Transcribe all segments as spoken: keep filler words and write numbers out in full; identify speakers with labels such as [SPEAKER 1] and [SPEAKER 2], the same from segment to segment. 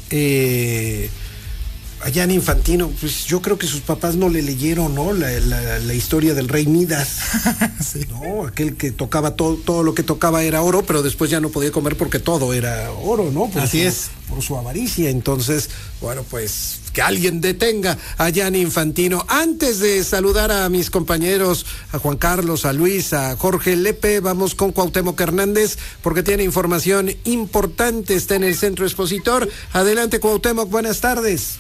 [SPEAKER 1] eh, a Gianni Infantino, pues yo creo que sus papás no le leyeron, ¿no? La, la, la historia del rey Midas, sí. ¿No? Aquel que tocaba todo, todo lo que tocaba era oro, pero después ya no podía comer porque todo era oro, ¿no? Por
[SPEAKER 2] Así
[SPEAKER 1] su,
[SPEAKER 2] es.
[SPEAKER 1] Por su avaricia. Entonces, bueno, pues que alguien detenga a Gianni Infantino. Antes de saludar a mis compañeros, a Juan Carlos, a Luis, a Jorge Lepe, vamos con Cuauhtémoc Hernández, porque tiene información importante, está en el Centro Expositor. Adelante, Cuauhtémoc, buenas tardes.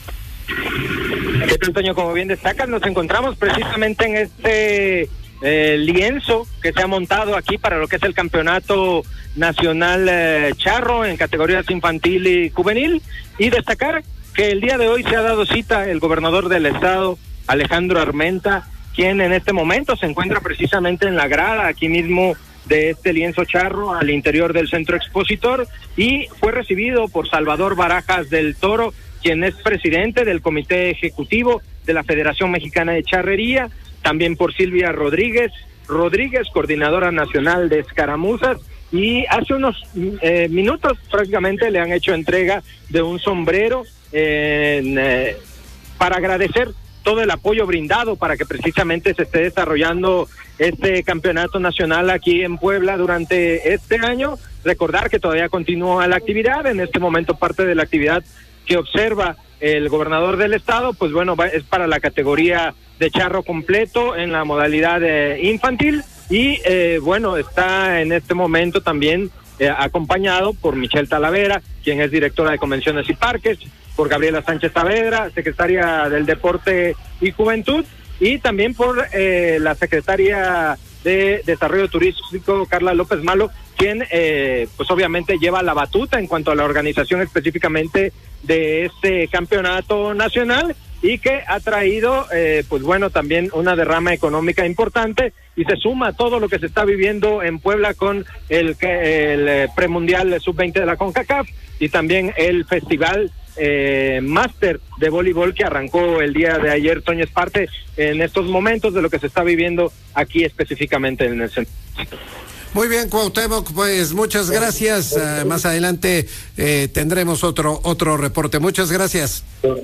[SPEAKER 3] ¿Qué tal, Toño? Como bien destacas, nos encontramos precisamente en este eh, lienzo que se ha montado aquí para lo que es el campeonato nacional eh, charro en categorías infantil y juvenil, y destacar que el día de hoy se ha dado cita el gobernador del estado, Alejandro Armenta, quien en este momento se encuentra precisamente en la grada aquí mismo de este lienzo charro al interior del Centro Expositor, y fue recibido por Salvador Barajas del Toro, quien es presidente del Comité Ejecutivo de la Federación Mexicana de Charrería, también por Silvia Rodríguez, Rodríguez, coordinadora nacional de escaramuzas, y hace unos eh, minutos prácticamente le han hecho entrega de un sombrero eh, eh, para agradecer todo el apoyo brindado para que precisamente se esté desarrollando este campeonato nacional aquí en Puebla durante este año. Recordar que todavía continúa la actividad, en este momento parte de la actividad que observa el gobernador del estado, pues bueno, va, es para la categoría de charro completo en la modalidad eh, infantil, y eh, bueno, está en este momento también eh, acompañado por Michelle Talavera, quien es directora de Convenciones y Parques, por Gabriela Sánchez Saavedra, secretaria del Deporte y Juventud, y también por eh, la secretaria de Desarrollo Turístico, Carla López Malo, quien eh, pues obviamente lleva la batuta en cuanto a la organización específicamente de este campeonato nacional, y que ha traído eh, pues bueno, también una derrama económica importante, y se suma a todo lo que se está viviendo en Puebla con el, el, el premundial sub veinte de la CONCACAF, y también el festival eh, máster de voleibol que arrancó el día de ayer. Toño, es parte en estos momentos de lo que se está viviendo aquí específicamente en el centro.
[SPEAKER 1] Muy bien, Cuauhtémoc, pues muchas gracias. Uh, más adelante eh, tendremos otro otro reporte. Muchas gracias.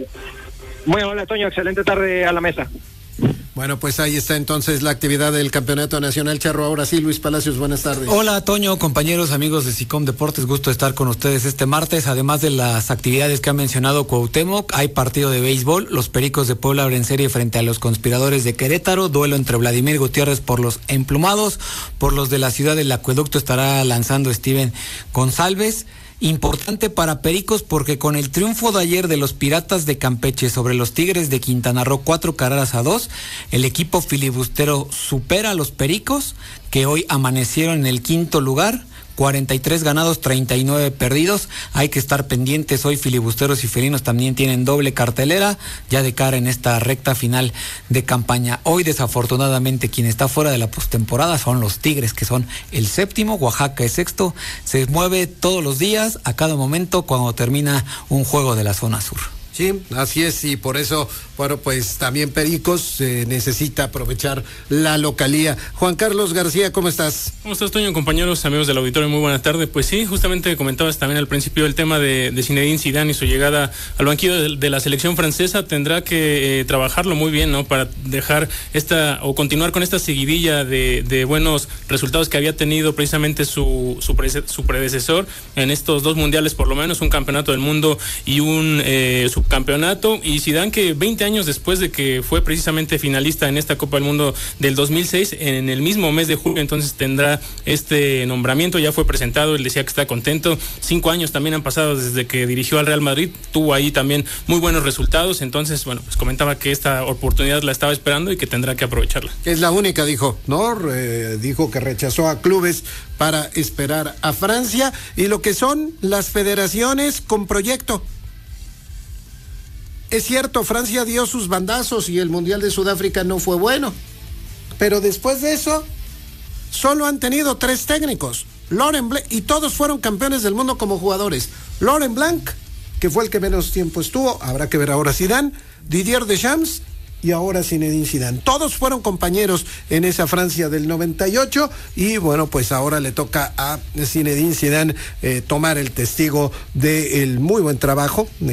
[SPEAKER 3] Muy hola, Toño, excelente tarde a la mesa.
[SPEAKER 1] Bueno, pues ahí está entonces la actividad del Campeonato Nacional Charro. Ahora sí, Luis Palacios, buenas tardes.
[SPEAKER 2] Hola, Toño, compañeros, amigos de SICOM Deportes, gusto estar con ustedes este martes. Además de las actividades que ha mencionado Cuauhtémoc, hay partido de béisbol. Los Pericos de Puebla abren serie frente a los Conspiradores de Querétaro. Duelo entre Vladimir Gutiérrez por los emplumados. Por los de la ciudad del Acueducto estará lanzando Steven González. Importante para Pericos porque con el triunfo de ayer de los Piratas de Campeche sobre los Tigres de Quintana Roo, cuatro carreras a dos, el equipo filibustero supera a los Pericos, que hoy amanecieron en el quinto lugar, cuarenta y tres ganados, treinta y nueve perdidos. Hay que estar pendientes, hoy filibusteros y felinos también tienen doble cartelera, ya de cara en esta recta final de campaña. Hoy desafortunadamente quien está fuera de la postemporada son los Tigres, que son el séptimo, Oaxaca es sexto. Se mueve todos los días, a cada momento cuando termina un juego de la zona sur.
[SPEAKER 1] Sí, así es, y por eso, bueno, pues también Pericos eh, necesita aprovechar la localía. Juan Carlos García, ¿cómo estás?
[SPEAKER 4] ¿Cómo estás, Toño? Compañeros, amigos del auditorio, muy buenas tardes. Pues sí, justamente comentabas también al principio el tema de, de Zinedine Zidane y su llegada al banquillo de, de la selección francesa. Tendrá que eh, trabajarlo muy bien, ¿no? Para dejar esta, o continuar con esta seguidilla de, de buenos resultados que había tenido precisamente su, su, pre, su predecesor en estos dos mundiales, por lo menos, un campeonato del mundo y un eh, su campeonato. Y Zidane, que veinte años después de que fue precisamente finalista en esta Copa del Mundo del dos mil seis, en el mismo mes de julio, entonces tendrá este nombramiento. Ya fue presentado, él decía que está contento. Cinco años también han pasado desde que dirigió al Real Madrid, tuvo ahí también muy buenos resultados. Entonces, bueno, pues comentaba que esta oportunidad la estaba esperando y que tendrá que aprovecharla.
[SPEAKER 1] Es la única, dijo, ¿no? Eh, dijo que rechazó a clubes para esperar a Francia, y lo que son las federaciones con proyecto. Es cierto, Francia dio sus bandazos y el Mundial de Sudáfrica no fue bueno, pero después de eso solo han tenido tres técnicos, Laurent Blanc, y todos fueron campeones del mundo como jugadores. Laurent Blanc, que fue el que menos tiempo estuvo, habrá que ver ahora Zidane, Didier Deschamps y ahora Zinedine Zidane. Todos fueron compañeros en esa Francia del noventa y ocho, y bueno, pues ahora le toca a Zinedine Zidane eh, tomar el testigo del muy buen trabajo